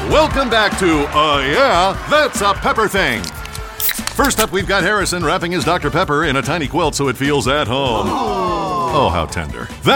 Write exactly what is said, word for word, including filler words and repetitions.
Welcome back to Uh Yeah, That's a Pepper Thing. First up, we've got Harrison wrapping his Doctor Pepper in a tiny quilt so it feels at home. Oh, how tender.